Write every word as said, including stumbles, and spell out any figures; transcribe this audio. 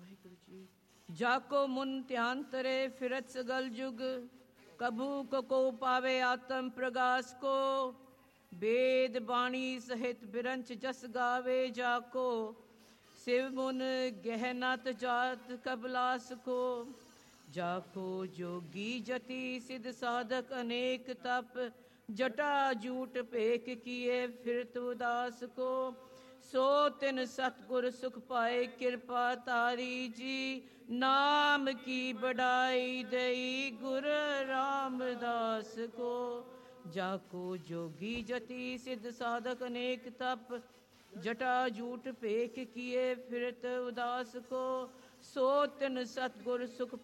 ਵਾਹਿਗੁਰੂ ਜੀ। ਜਾਕੋ ਮੁਨ ਧਿਆਨ ਤਰੇ ਫਿਰਤ ਸਗਲ ਜੁਗ, ਕਭੂ ਕੋ ਕੋ ਪਾਵੇ ਆਤਮ ਪ੍ਰਗਾਸ ਕੋ। ਵੇਦ ਬਾਣੀ ਸਹਿਤ ਬਿਰੰਚ ਜਸ ਗਾਵੇ ਜਾਕੋ, शिव मुन गहनत जात कबलास को। जाको जोगी जति सिद्ध साधक अनेक तप, जटा जूट पेक किए फिरत उदास को। सो तिन सतगुर सुख पाए कृपा तारी जी, नाम की बढ़ाई दई गुर रामदास को। जाको जोगी जति सिद्ध साधक अनेक तप, जटा जूट पेख किए फिरत उदास को। सो तिन सतगुर सुख